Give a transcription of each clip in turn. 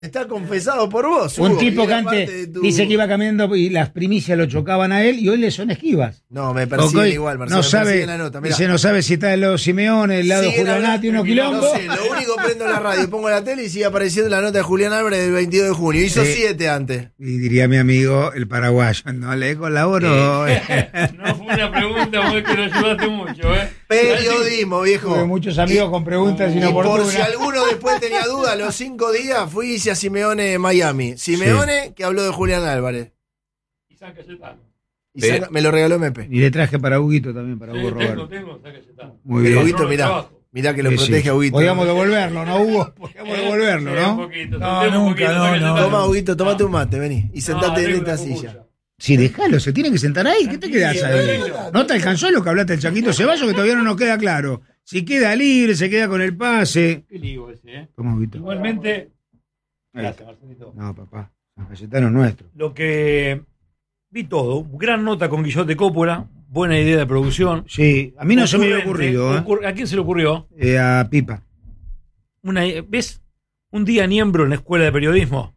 Está confesado por vos. Un Hugo, tipo y que era parte antes de tu- dice que iba caminando y las primicias lo chocaban a él y hoy le son esquivas. No, me Porque persiguen hoy igual, Marcelo. no me sabe, persiguen la nota. Mirá. dice, no sabe si está del lado Simeone, del lado Siguen Julianati, hablando- uno quilombo. No sé, lo único prendo la radio, pongo la tele y sigue apareciendo la nota de Julián Álvarez del 22 de junio. Hizo Sí. 7 antes. Y diría mi amigo, el paraguayo, no le colaboró. No fue una pregunta, vos que lo ayudaste mucho, Periodismo, Tuve viejo. muchos amigos con preguntas Y por inoportunas. si alguno después tenía duda, los 5 días fui y hice a Simeone en Miami. Simeone que habló de Julián Álvarez. Y San Cayetano. Y me lo regaló MP. Y le traje para Huguito también, para Hugo Roberto. Tengo San Cayetano. Muy Pero bien. Huguito, mirá que lo Sí, protege sí. a Huguito. Podíamos devolverlo, ¿no, Hugo? Podíamos devolverlo, Un ¿no? poquito, No, soltemos un nunca, poquito, no, San no. Cayetano. Toma, Huguito, tomate un mate, vení. Y sentate en tengo esta una silla. cucucha. Sí, déjalo, se tiene que sentar ahí. ¿Qué te quedas ahí? tranquilo. ¿No te alcanzó lo que hablaste del Chaquito Ceballos que todavía no nos queda claro? Si queda libre, se queda con el pase. Qué lío ese, ¿eh? Toma, Huguito. Igualmente, Ahí gracias, está. Marcelito. No, papá. San Cayetano es nuestro. Lo que vi todo, gran nota con Guillote Coppola, buena idea de producción. Sí, a mí no se me había Ocurrente, ocurrido. ¿A quién se le ocurrió? A Pipa. ¿Ves? Un día Niembro en la escuela de periodismo,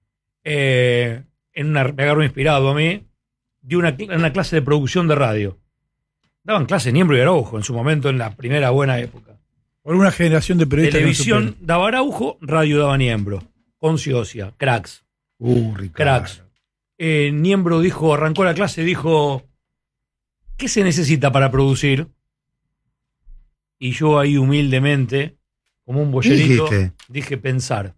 me agarró inspirado a mí, dio una clase de producción de radio. Daban clases Niembro y Araujo en su momento, en la primera buena época. Por una generación de periodistas. que no Televisión superan. daba Araujo, radio daba Niembro. Con Ciocia, cracks. Ricardo. Cracks. Niembro dijo, arrancó la clase, dijo, ¿qué se necesita para producir? Y yo ahí humildemente, como un bollerito, dijiste? dije pensar.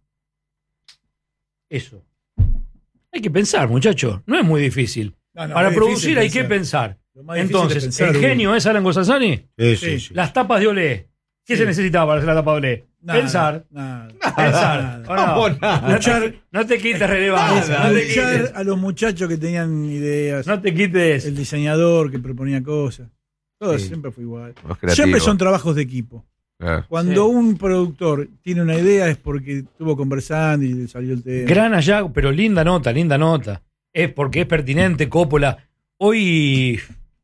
Eso. Hay que pensar, muchachos. No es muy difícil. No, no, Para es producir difícil hay que pensar. pensar. Lo más difícil Entonces, es pensar, ¿el Hugo. genio es Alan Gosazani? Sí. Las tapas de Olé. ¿Qué Sí. se necesitaba para hacer la tapa de Olé? Nada, Pensar. nada. Pensar. ¿O no? Escuchar, No te quites relevancia. No te escuchar quites. a los muchachos que tenían ideas, No te quites. el diseñador que proponía cosas. Todo Sí. siempre fue igual. Los creativos. Siempre son trabajos de equipo. Claro. Cuando Sí. un productor tiene una idea es porque estuvo conversando y le salió el tema. Gran hallazgo, pero linda nota, linda nota. Es porque es pertinente, Coppola. Hoy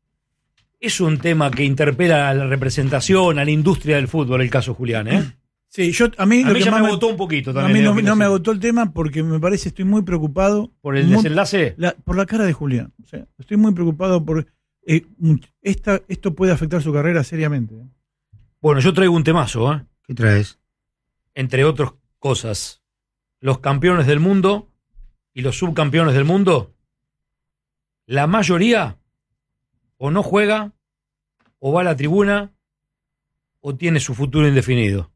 es un tema que interpela a la representación, a la industria del fútbol, el caso Julián, ¿eh? Sí, a mí, A lo mí que ya más me agotó un poquito a también. mí tengo no, que no me decir. agotó el tema porque me parece, estoy muy preocupado ¿Por el muy- desenlace? por la cara de Julián. O sea, estoy muy preocupado por esto puede afectar su carrera seriamente. Bueno, yo traigo un temazo, ¿eh? ¿Qué traes? Entre otras cosas. Los campeones del mundo y los subcampeones del mundo, la mayoría o no juega, o va a la tribuna, o tiene su futuro indefinido.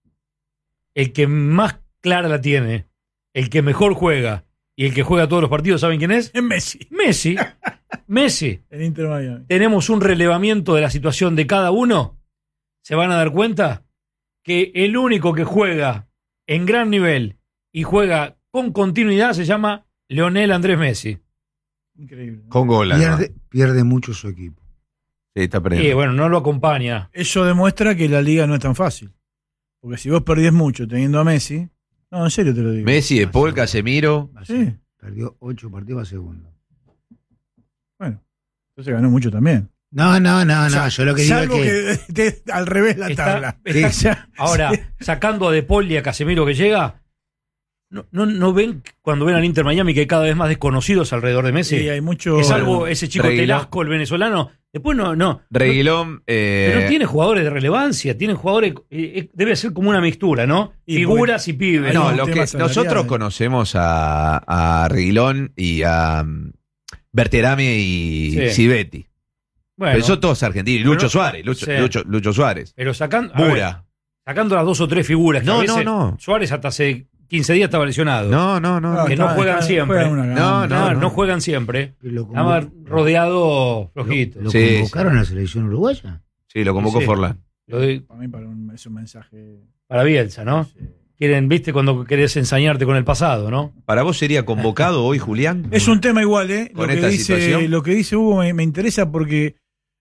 El que más clara la tiene, el que mejor juega y el que juega todos los partidos, ¿saben quién es? Es Messi, Messi. Messi. el Inter Miami. Tenemos un relevamiento de la situación de cada uno. Se van a dar cuenta que el único que juega en gran nivel y juega con continuidad se llama Lionel Andrés Messi. Increíble. ¿no? Con gol. además. Pierde mucho su equipo. Sí, está Y perdiendo. bueno, no lo acompaña. Eso demuestra que la liga no es tan fácil. Porque si vos perdés mucho teniendo a Messi, no, en serio te lo digo. Messi, De Paul, Casemiro. Sí, Perdió 8 partidos a segundo. bueno. Entonces ganó mucho también. No, yo lo que digo es Salvo que... esté al revés la tabla. Está- O sea, ahora, sacando a De Paul y a Casemiro que llega, ¿no ven cuando ven al Inter Miami que hay cada vez más desconocidos alrededor de Messi? sí, hay mucho. Que salvo ese chico Reguilón. Telasco, el venezolano, después no. Reguilón. Pero no tiene jugadores de relevancia, tienen jugadores. Debe ser como una mixtura, ¿no? Y Figuras y pibes. No, Hay un lo tema que salarial. nosotros conocemos a Reguilón y a Berterame y Sí. Civetti. Bueno, Pero son todos argentinos. Y Lucho Pero- Suárez. sí. Lucho Suárez. pero sacando, a ver, Bura. sacando las dos o tres figuras. Que No, a veces no. Suárez hasta hace 15 días estaba lesionado. No. que no juegan siempre. juegan una gamba. No juegan siempre. Lo Estaba rodeado flojito. ¿Lo Sí, convocaron a la selección uruguaya? Sí, lo convocó Sí. Forlán. Lo de- Para mí es un mensaje. para Bielsa, ¿no? sí. Quieren, viste, cuando querés ensañarte con el pasado, ¿no? ¿Para vos sería convocado hoy, Julián? Es un tema igual, ¿eh? Con esta situación. Lo que dice Hugo me interesa porque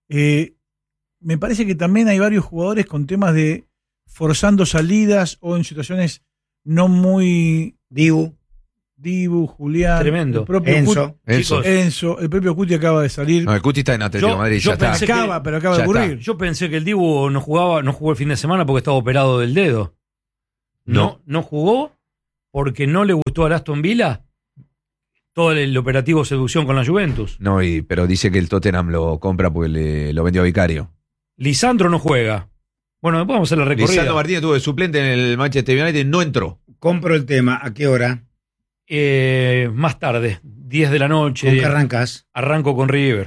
me parece que también hay varios jugadores con temas de forzando salidas o en situaciones no muy. Dibu, Julián. Tremendo. El propio Enzo. Enzo. Enzo, el propio Cuti acaba de salir. No, el Cuti está en Atlético Yo- de Madrid, yo ya está. pensé que- Acaba de ya ocurrir. Yo pensé que el Dibu no jugó el fin de semana porque estaba operado del dedo. No jugó porque no le gustó al Aston Villa todo el operativo seducción con la Juventus. No, pero dice que el Tottenham lo compra porque lo vendió a Vicario. Lisandro no juega. Bueno, después vamos a hacer la recorrida. Lisandro Martínez tuvo de suplente en el Manchester United, no entró. Compro el tema. ¿A qué hora? Más tarde, 10 de la noche. ¿Con qué arrancas? Arranco con River.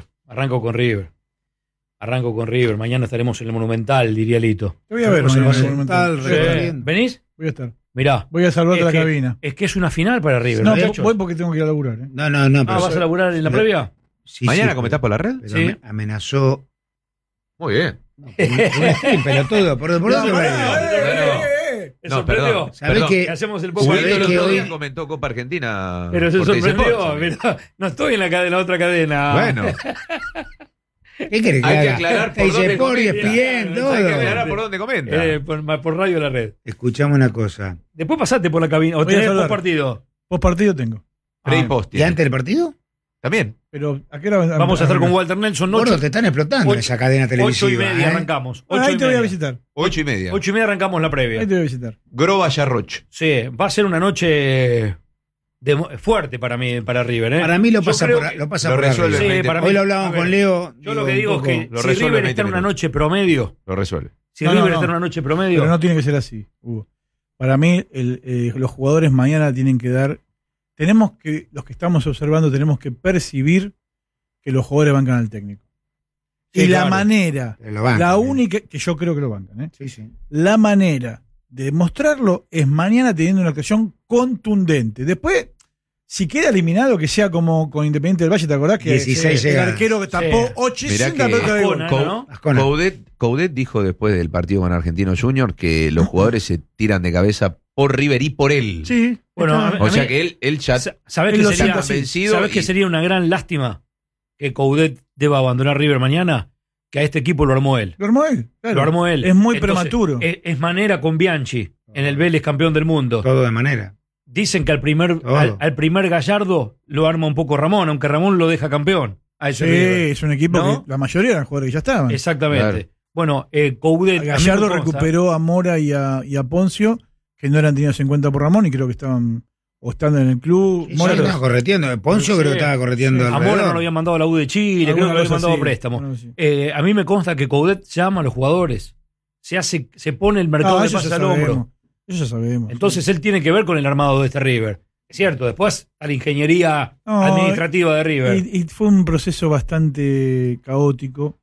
Mañana estaremos en el Monumental, diría Lito. Te voy a ver. Monumental, ¿Venís? Voy a estar. Mirá. Voy a salvarte la cabina. Es que es una final para River. No, muchachos. voy porque tengo que ir a laburar. No. Pero ¿Vas a laburar en la previa? Sí, ¿Mañana sí, comentás por la red? pero Sí. amenazó. Muy bien. Pero todo. ¿Por dónde va a ir? ¿Se No, sorprendió? perdón. ¿Sabés Perdón. que Hacemos el ¿Sabés poco Huguito el que otro hoy- día comentó Copa Argentina. Pero se por Teis sorprendió. Sports, Mirá, no estoy en la otra cadena. Bueno, ¿Qué querés que hay que haga? aclarar por Dice dónde por comenta. ESPN, todo. hay que aclarar por dónde comenta. Por Radio La Red. Escuchame una cosa. Después pasate por la cabina. ¿O Voy a tenés saludar. post partido? Post partido tengo. Pre y post. ¿Y antes del partido? También. Pero ¿a qué hora Vamos a estar con Walter Nelson. Gordo, te están explotando en esa cadena televisiva. 8:30 ¿eh? arrancamos. Ahí te voy a visitar. 8:30. 8:30 arrancamos la previa. Ahí te voy a visitar. Groba Yarroch. Sí, va a ser una noche fuerte para mí, para River. ¿eh? Para mí lo Yo pasa creo por, que- lo pasa lo por resuelve. arriba. Sí, para mí- Hoy lo hablábamos a ver, con Leo. Yo lo que digo un es que lo si resuelve River 20 está en una minutos. noche promedio, Lo resuelve. si No, River no. está en una noche promedio, Pero no tiene que ser así, Hugo. Para mí, los jugadores mañana tienen que dar. Los que estamos observando, tenemos que percibir que los jugadores bancan al técnico. Sí, Y claro. la manera, Lo bancan, la ¿eh? única, que yo creo que lo bancan, ¿eh? Sí. La manera de demostrarlo es mañana teniendo una actuación contundente. Después, si queda eliminado, que sea como con Independiente del Valle, ¿te acordás? Que 16 el llegadas. arquero que tapó Sí. 800 Mirá que- pelotas de gol. Ascona, ¿no? Ascona. Coudet dijo después del partido con Argentino Junior que los jugadores se tiran de cabeza por River y por él. Sí. Bueno, está. O sea que él ya ¿Sabés Él que lo sería, siente así. convencido. ¿sabés que sería una gran lástima que Coudet deba abandonar River mañana? Que a este equipo lo armó él. Lo armó él. Claro. Lo armó él. Es muy Entonces, prematuro. Es manera con Bianchi en el Vélez campeón del mundo. Todo de manera. Dicen que al primer Gallardo lo arma un poco Ramón, aunque Ramón lo deja campeón. A ese Sí, River. es un equipo ¿No? que la mayoría eran jugadores que ya estaban. Exactamente. Claro. Bueno, Coudet. a mí Gallardo me consta- recuperó a Mora y a Poncio, que no eran tenidos en cuenta por Ramón y creo que estaban o estando en el club. Sí, Mora sí, estaba correteando. Poncio Sí, creo que estaba correteando A Mora alrededor. no lo habían mandado a la U de Chile, creo que lo habían mandado a préstamo. A mí me consta que Coudet llama a los jugadores. Se pone el mercado de pases al hombro. Eso ya sabemos. Entonces él tiene que ver con el armado de este River. Es cierto, después a la ingeniería No, administrativa de River. Y fue un proceso bastante caótico.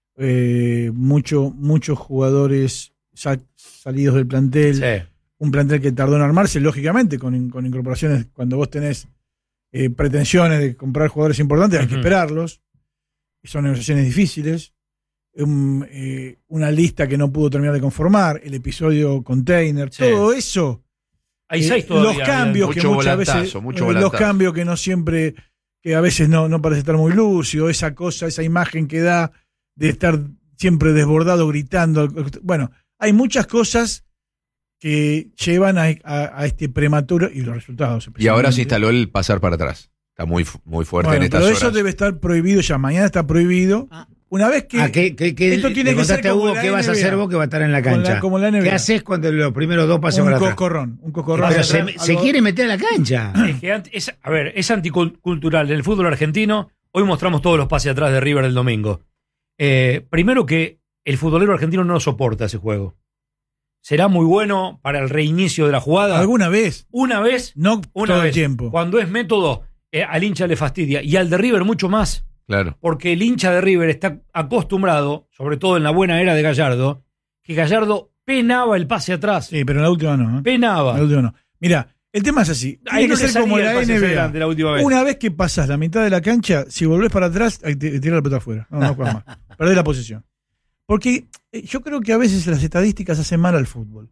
Muchos jugadores salidos del plantel. Sí. Un plantel que tardó en armarse, lógicamente, con incorporaciones. Cuando vos tenés pretensiones de comprar jugadores importantes, hay que Ujú. esperarlos. Y son negociaciones difíciles. Una lista que no pudo terminar de conformar, el episodio container, Sí. todo eso. Hay 6 todavía. Los cambios que Mucho muchas veces. volantazo, mucho Los volantazo. cambios que no siempre. Que a veces no parece estar muy lúcido, esa cosa, esa imagen que da de estar siempre desbordado, gritando. Bueno, hay muchas cosas que llevan a este prematuro y los resultados. Y ahora se especialmente. instaló el pasar para atrás. Está muy fuerte Bueno, en estas pero horas. eso debe estar prohibido ya. Mañana está prohibido. Una vez que. esto tiene le que ser contaste a como Hugo la qué vas a NBA. hacer vos que va a estar en la cancha. Como la NBA. ¿Qué haces cuando los primeros dos pasen un para atrás? coscorrón. Pero se quiere meter a la cancha. Es que es anticultural. En el fútbol argentino, hoy mostramos todos los pases atrás de River del domingo. Primero que el futbolero argentino no soporta ese juego. Será muy bueno para el reinicio de la jugada. ¿Alguna vez? Una vez, No una todo vez. el tiempo. Cuando es método, al hincha le fastidia. Y al de River mucho más. Claro. Porque el hincha de River está acostumbrado, sobre todo en la buena era de Gallardo, que Gallardo penaba el pase atrás. Sí, pero en la última no. En Penaba. la última no. Mira, el tema es así. Ahí Tiene no que le ser como salía la el pase hacia NBA. adelante la última vez. Una vez que pasas la mitad de la cancha, si volvés para atrás, te tira la pelota afuera. No juegas más. Perdés la posición. Porque yo creo que a veces las estadísticas hacen mal al fútbol.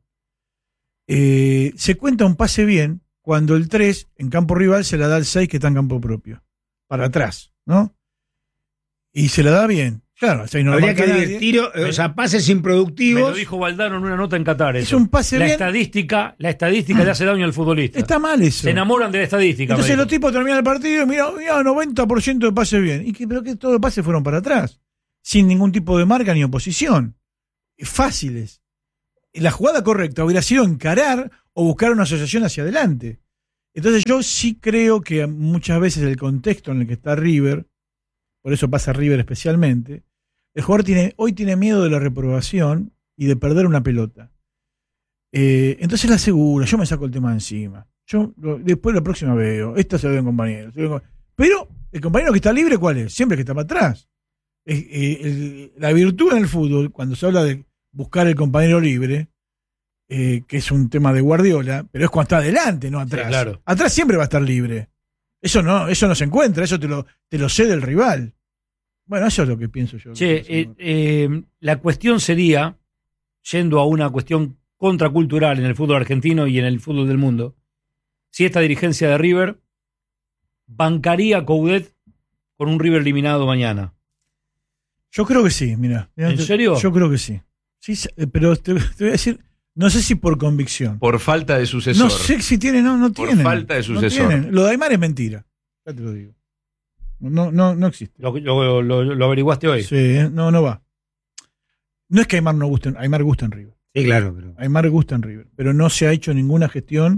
Se cuenta un pase bien cuando el 3 en campo rival se la da al 6 que está en campo propio. Para atrás, ¿no? Y se la da bien. Claro, al 6 no lo Habría marca que nadie. ir tiro, o sea, pases Me improductivos. lo dijo Valdano en una nota en Qatar. Es eso. un pase la bien. estadística le hace daño al futbolista. Está mal eso. Se enamoran de la estadística. Entonces me los dijo. tipos terminan el partido y mira 90% de pases bien. Pero que todos los pases fueron para atrás. Sin ningún tipo de marca ni oposición. Fáciles. La jugada correcta hubiera sido encarar o buscar una asociación hacia adelante. Entonces yo sí creo que muchas veces el contexto en el que está River, por eso pasa River especialmente, el jugador hoy tiene miedo de la reprobación y de perder una pelota. Entonces la asegura, yo me saco el tema de encima. Después la próxima veo, esta se lo doy a un compañero. Pero el compañero que está libre, ¿cuál es? Siempre que está para atrás. La virtud en el fútbol, cuando se habla de buscar el compañero libre, que es un tema de Guardiola, pero es cuando está adelante, no atrás. Sí, claro. Atrás siempre va a estar libre. Eso no se encuentra, eso te lo cede el rival. Bueno, eso es lo que pienso yo. La cuestión sería, yendo a una cuestión contracultural en el fútbol argentino y en el fútbol del mundo, si esta dirigencia de River bancaría a Coudet con un River eliminado mañana. Yo creo que sí, mira. ¿En serio? Yo creo que sí. Sí, pero te voy a decir, no sé si por convicción. Por falta de sucesor. No sé si tiene, no Por tienen. falta de sucesor. No tienen. Lo de Aymar es mentira. Ya te lo digo. No existe. ¿Lo averiguaste hoy? Sí, no va. No es que Aymar no guste, Aymar gusta en River. Sí, claro. Pero... Aymar gusta en River, pero no se ha hecho ninguna gestión.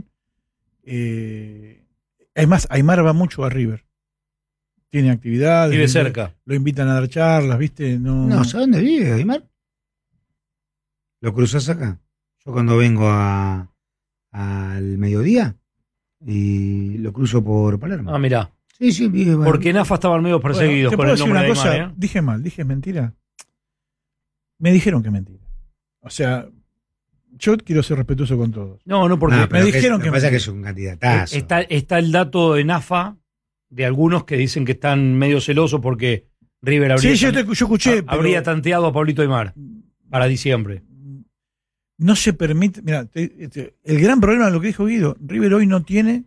Es más, Aymar va mucho a River. Tiene actividades. Vive cerca. Lo invitan a dar charlas, ¿viste? No, ¿sabes dónde vive Aymar? Lo cruzas acá. Yo cuando vengo al mediodía y lo cruzo por Palermo. Ah, mirá. Sí, vive. Porque en AFA estaban medio perseguidos ¿te con puedo el decir nombre una de cosa? Aymar, ¿eh? Dije mal, dije mentira. Me dijeron que mentira. O sea, yo quiero ser respetuoso con todos. No, porque me dijeron que pasa que es un candidatazo. está el dato en AFA de algunos que dicen que están medio celosos porque River habría, yo escuché, habría tanteado a Pablito Aymar para diciembre. No se permite. Mira, el gran problema de lo que dijo Guido, River hoy no tiene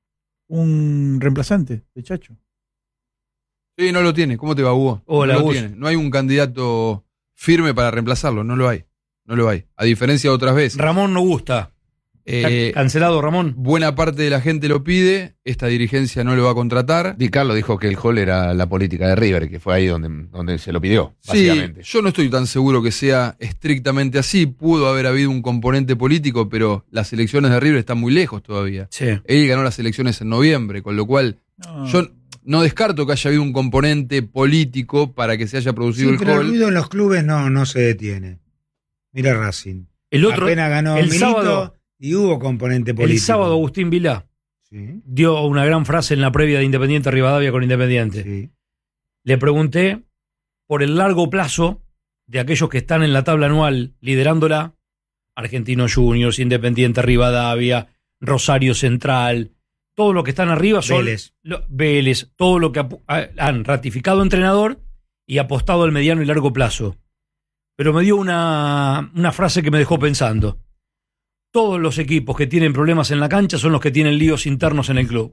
un reemplazante de Chacho. Sí, no lo tiene. ¿Cómo te va, Hugo? Hola, no lo Gus. tiene. No hay un candidato firme para reemplazarlo, no lo hay. No lo hay. A diferencia de otras veces. Ramón no gusta. ¿Cancelado Ramón? Buena parte de la gente lo pide, esta dirigencia no lo va a contratar. Di Carlo dijo que el hall era la política de River, que fue ahí donde se lo pidió, Sí, básicamente. yo no estoy tan seguro que sea estrictamente así. Pudo haber habido un componente político, pero las elecciones de River están muy lejos todavía. Sí. Él ganó las elecciones en noviembre, con lo cual yo no descarto que haya habido un componente político para que se haya producido Sí, pero el hall. ruido en los clubes no se detiene. Mira Racing. El otro, apenas ganó el Milito sábado, y hubo componente político. el sábado Agustín Vilá Sí, dio una gran frase en la previa de Independiente Rivadavia con Independiente. sí. Le pregunté por el largo plazo de aquellos que están en la tabla anual liderándola, Argentinos Juniors, Independiente Rivadavia, Rosario Central, todos los que están arriba son Vélez, todo lo que han ratificado entrenador y apostado al mediano y largo plazo. Pero me dio una frase que me dejó pensando. Todos los equipos que tienen problemas en la cancha son los que tienen líos internos en el club.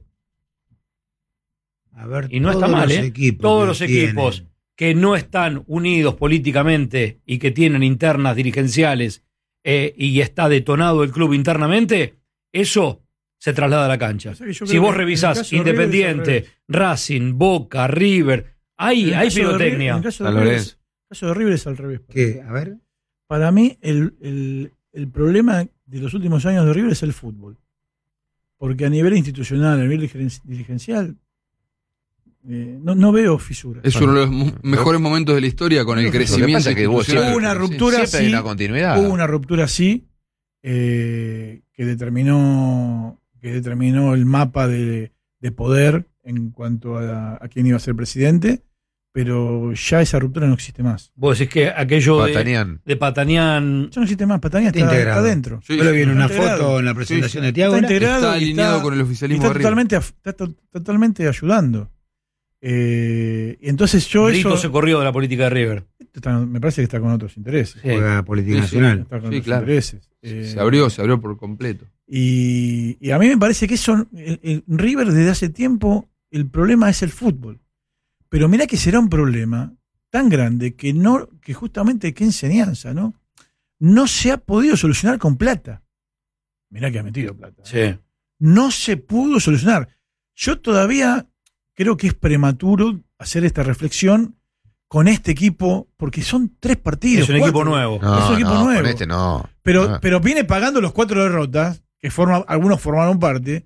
A ver, Y no está mal, ¿eh? Todos los equipos que no están unidos políticamente y que tienen internas dirigenciales y está detonado el club internamente, eso se traslada a la cancha. O sea que yo Si creo vos que en el revisás caso de River Independiente, es al Racing, Boca, River, hay pirotecnia. En el caso de San River Lorenzo. el caso de River es al revés. ¿Qué? A ver. Para mí, el problema de los últimos años de River es el fútbol. Porque a nivel institucional, a nivel dirigencial, no veo fisuras. Es uno de los mejores momentos de la historia con el Lo que crecimiento pasa es que vos institucional. Hubo una ruptura, siempre hay sí. una continuidad. Hubo una ruptura así que determinó el mapa de poder en cuanto a quién iba a ser presidente, pero ya esa ruptura no existe más. Vos decís que aquello Patanián. de Patanián. Ya no existe más, Patania está Integrado. adentro. Sí, Yo le vi en sí. una Integrado. foto en la presentación de Tiago. Está integrado Está y alineado con el oficialismo está de River. totalmente ayudando. Y entonces yo Brito eso se corrió de la política de River. me parece que está con otros intereses. Sí. Juega política Sí, nacional. Está con Sí, otros claro. intereses. Se abrió por completo. Y a mí me parece que eso, el River desde hace tiempo, el problema es el fútbol. Pero mirá que será un problema tan grande que justamente qué enseñanza, ¿no? No se ha podido solucionar con plata. Mirá que ha metido plata. Sí. No se pudo solucionar. Yo todavía creo que es prematuro hacer esta reflexión con este equipo, porque son 3 partidos. Es un 4. equipo nuevo. No, es un equipo no, nuevo. con este no. Pero, Ah. pero viene pagando los 4 derrotas, que algunos formaron parte,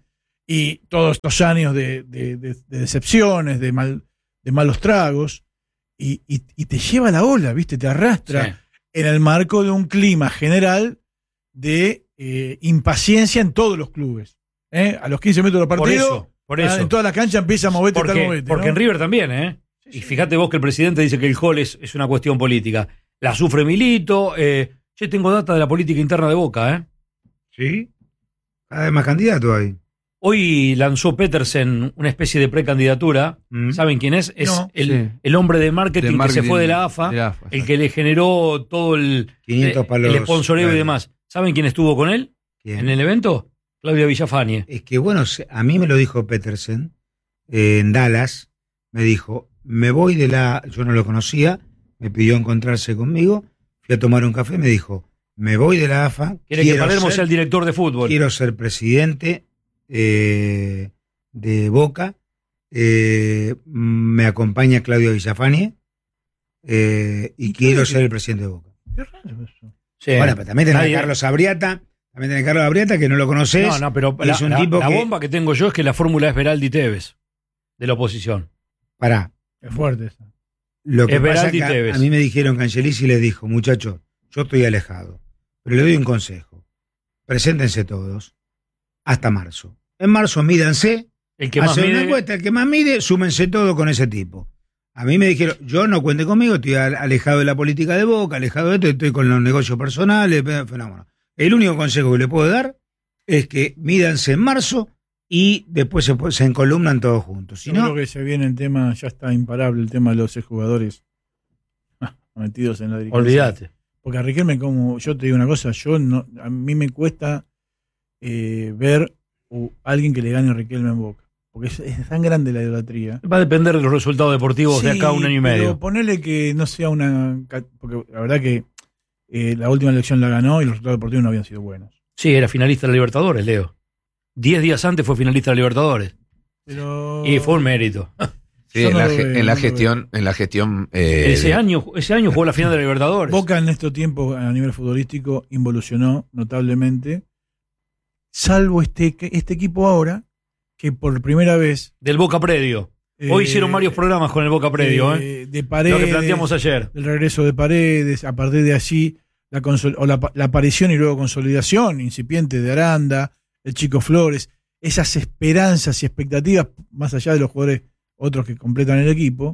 y todos estos años de decepciones, de malos tragos, y te lleva la ola, ¿viste? Te arrastra Sí. en el marco de un clima general de impaciencia en todos los clubes. A los 15 metros del partido, Por eso. en toda la cancha empieza a moverte tal movete. Porque ¿no? en River también, ¿eh? Y fíjate vos que el presidente dice que el gol es una cuestión política. La sufre Milito. Yo tengo data de la política interna de Boca, ¿eh? Sí. Cada vez más candidato ahí. Hoy lanzó Petersen una especie de precandidatura. ¿Saben quién es? Es No. el hombre de marketing que se fue de la AFA, el que le generó todo el 500 palos. el sponsoreo y demás. ¿Saben quién estuvo con él ¿Quién? en el evento? Claudia Villafañe. Es que bueno, a mí me lo dijo Petersen en Dallas. Me dijo, me voy de la... Yo no lo conocía, me pidió encontrarse conmigo, fui a tomar un café, me dijo, me voy de la AFA. Quiere que Palermo sea el director de fútbol. Quiero ser presidente de Boca. Me acompaña Claudio Villafañe y quiero ser el presidente de Boca. Qué raro eso. Sí. Bueno, pero también tenés a Nadie- Carlos Abriata. También tenés a Carlos Abriata, que no lo conoces. No, pero es un tipo la que... bomba que tengo yo es que la fórmula es Beraldi Tevez, de la oposición. Pará. Es fuerte eso. Lo que Es pasa Beraldi que Tevez. a mí me dijeron que Angelici les dijo, muchachos, yo estoy alejado, pero le doy un consejo. Preséntense todos hasta marzo. En marzo mídanse, El que más hacen una mide, encuesta, el que más mide, súmense todo con ese tipo. A mí me dijeron, yo no cuente conmigo, estoy alejado de la política de Boca, alejado de esto, estoy con los negocios personales, fenómeno. El único consejo que le puedo dar es que mídanse en marzo y después se encolumnan todos juntos. Si Yo no, creo que se viene el tema, ya está imparable el tema de los exjugadores metidos en la dirigencia. olvídate. Porque a Riquelme, como yo te digo una cosa, a mí me cuesta ver alguien que le gane a Riquelme en Boca. Porque es tan grande la idolatría. Va a depender de los resultados deportivos de acá a un año y pero medio. ponerle que no sea porque la verdad que la última elección la ganó y los resultados deportivos no habían sido buenos. Sí, era finalista de la Libertadores, Leo. 10 días antes fue finalista de la Libertadores. Pero Y fue un mérito. Sí, Yo en no la, lo ge- veo, en la no lo gestión, en la gestión Ese año jugó la final de la Libertadores. Boca en estos tiempos a nivel futbolístico involucionó notablemente, salvo este equipo ahora, que por primera vez... Del Boca Predio. Hoy hicieron varios programas con el Boca Predio, de Paredes, lo que planteamos ayer. el regreso de Paredes, a partir de allí la aparición y luego consolidación incipiente de Aranda, el Chico Flores, esas esperanzas y expectativas, más allá de los jugadores otros que completan el equipo,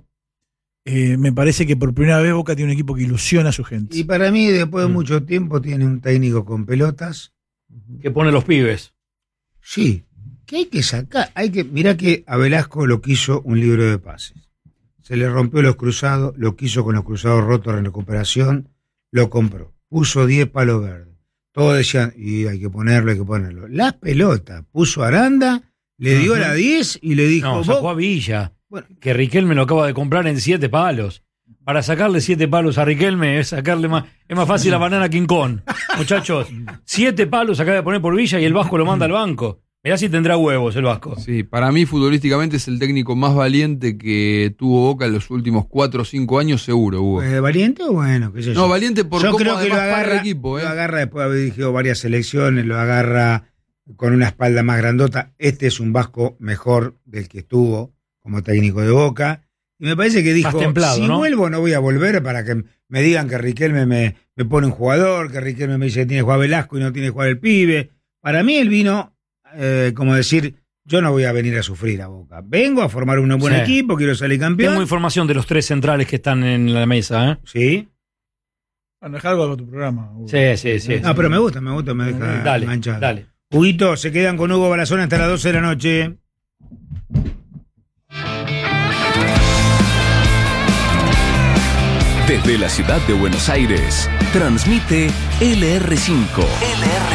me parece que por primera vez Boca tiene un equipo que ilusiona a su gente. y para mí, después de mucho tiempo, tiene un técnico con pelotas. Que pone los pibes. Sí, que hay que sacar. Mirá que a Velasco lo quiso un libro de pases. Se le rompió los cruzados, lo quiso con los cruzados rotos en recuperación, lo compró. Puso 10 palos verdes. Todos decían, y hay que ponerlo. Las pelotas, puso Aranda, le dio la 10 y le dijo, No, vos, sacó a Villa. Bueno. Que Riquelme lo acaba de comprar en 7 palos. Para sacarle 7 palos a Riquelme es sacarle más. Es más fácil la banana King Kong. Muchachos, 7 palos acaba de poner por Villa y el Vasco lo manda al banco. Mirá si tendrá huevos el Vasco. Sí, para mí futbolísticamente es el técnico más valiente que tuvo Boca en los últimos 4 o 5 años, seguro, Hugo. ¿valiente o bueno? ¿Qué sé yo? No, valiente por Yo cómo creo que además lo para agarra, el equipo. lo agarra después de haber dirigido varias selecciones, lo agarra con una espalda más grandota. Este es un Vasco mejor del que estuvo como técnico de Boca. Y me parece que dijo, Más templado, si ¿no? vuelvo no voy a volver para que me digan que Riquelme me pone un jugador, que Riquelme me dice que tiene que jugar Velasco y no tiene que jugar el pibe. Para mí él vino, como decir, yo no voy a venir a sufrir a Boca. Vengo a formar un buen Sí. equipo, quiero salir campeón. Tengo información de los 3 centrales que están en la mesa, ¿eh? Sí. Bueno, dejar algo para tu programa. Hugo. Sí. No, pero me gusta, me deja Dale, enganchado. dale. Huguito, se quedan con Hugo Balazón hasta las 12 de la noche. Desde la ciudad de Buenos Aires, transmite LR5.